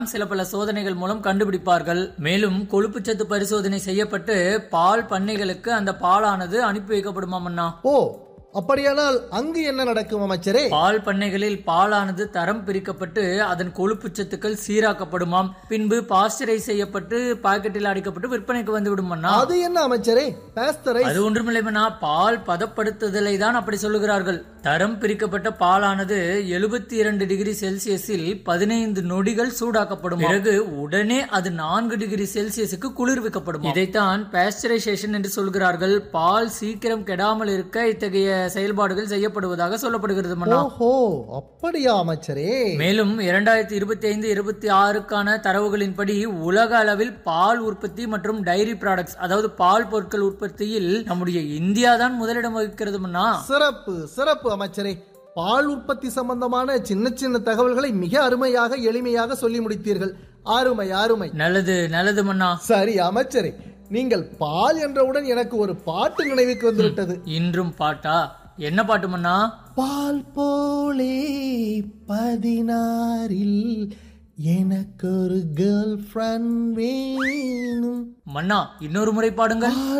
சில பல சோதனைகள் மூலம் கண்டுபிடிப்பார்கள். மேலும் கொழுப்புச்சத்து பரிசோதனை செய்யப்பட்டு பால் பண்ணைகளுக்கு அந்த பாலானது அனுப்பி வைக்கப்படுமாமண்ணா. ஓ, அப்படியானால் அங்கு என்ன நடக்கும் அமைச்சரே? பால் பண்ணைகளில் பாலானது தரம் பிரிக்கப்பட்டு அதன் கொழுப்பு சத்துக்கள் சீராக்கப்படுமாம். பின்பு பாஸ்டரைஸ் செய்யப்பட்டு பாக்கெட்டில் அடைக்கப்பட்டு விற்பனைக்கு வந்து விடுமண்ணா. அது என்ன அமைச்சரே பாஸ்டரைஸ்? அது ஒன்றுமில்லைமண்ணா, பால் பதப்படுத்துதலை தான் அப்படி சொல்லுகிறார்கள். தரம் பிரிக்கப்பட்ட பாலானது 72 டிகிரி செல்சியஸில் 15 நொடிகள் சூடாக்கப்படும். பிறகு உடனே அது 4 டிகிரி செல்சியஸுக்கு குளிர்விக்கப்படும். இதைத்தான் பாஸ்டரைசேஷன் என்று சொல்கிறார்கள். பால் சீக்கிரம் கெடாமல் இருக்க இத்தகைய செயல்பாடுகள் செய்யப்படுவதாக சொல்லப்படுகிறது. ஓஹோ, அப்படியா அமைச்சரே? மேலும் 2025-26க்கான தரவுகளின்படி உலக அளவில் பால் உற்பத்தி மற்றும் டைரி ப்ராடக்ட்ஸ், அதாவது பால் பொருட்கள் உற்பத்தியில் நம்முடைய இந்தியா தான் முதலிடம் வகிக்கிறது. சிறப்பு சிறப்பு அமைச்சரே. பால் உற்பத்தி சம்பந்தமான சின்ன சின்ன தகவல்களை மிக அருமையாக எளிமையாக சொல்லி முடித்தீர்கள். அருமை அருமை. நல்லது நல்லது மன்னா. சரி அமைச்சரே, நீங்கள் பால் என்றவுடன் எனக்கு ஒரு பாட்டு நினைவுக்கு வந்துவிட்டது. இன்றும் பாட்டா? என்ன பாட்டு மன்னா? பால் போலே 16 எனக்கு ஒரு கேர்ள் ஃப்ரெண்ட் வேணும். மன்னா, இன்னொரு முறை பாடுங்கள்.